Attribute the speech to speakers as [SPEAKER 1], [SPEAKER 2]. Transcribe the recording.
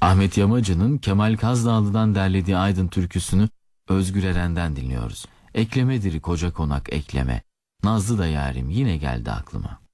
[SPEAKER 1] Ahmet Yamacı'nın Kemal Kazdağlı'dan derlediği Aydın türküsünü Özgür Eren'den dinliyoruz. Eklemedir koca konak ekleme, nazlı da yarim yine geldi aklıma.